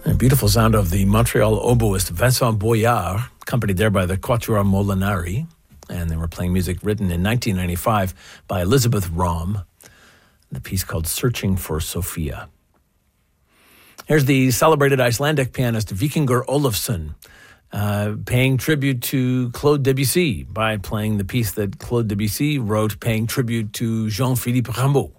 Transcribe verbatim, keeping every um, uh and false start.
A beautiful sound of the Montreal oboist Vincent Boyard, accompanied there by the Quatuor Molinari. And they were playing music written in nineteen ninety-five by Elizabeth Rom, the piece called Searching for Sophia. Here's the celebrated Icelandic pianist Víkingur Ólafsson, uh, paying tribute to Claude Debussy by playing the piece that Claude Debussy wrote, paying tribute to Jean-Philippe Rameau.